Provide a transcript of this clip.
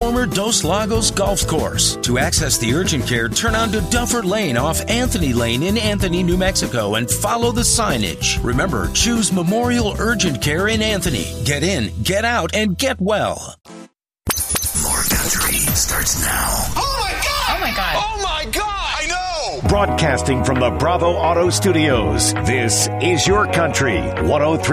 former Dos Lagos Golf Course. To access the urgent care, turn onto Duffer Lane off Anthony Lane in Anthony, New Mexico, and follow the signage. Remember, choose Memorial Urgent Care in Anthony. Get in, get out, and get well. More Country starts now. Oh my God! Oh my God! Oh my God! I know! Broadcasting from the Bravo Auto Studios, this is Your Country 103.